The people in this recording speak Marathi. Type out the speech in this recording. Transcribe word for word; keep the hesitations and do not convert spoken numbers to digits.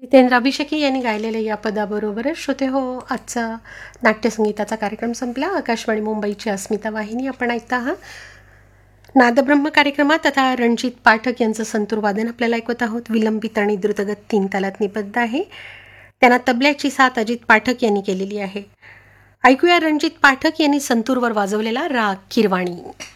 जितेंद्र अभिषेकी यांनी गायलेल्या या पदाबरोबरच श्रोते हो आजचा नाट्यसंगीताचा कार्यक्रम संपला. आकाशवाणी मुंबईची अस्मिता वाहिनी आपण ऐकता आहात. नादब्रह्म कार्यक्रमात आता रणजित पाठक यांचं संतूर वादन आपल्याला ऐकवत आहोत. विलंबित आणि द्रुतगत तीन तालात निबद्ध आहे. त्यांना तबल्याची साथ अजित पाठक यांनी केलेली आहे. ऐकूया रणजित पाठक यांनी संतूरवर वाजवलेला राग किरवाणी.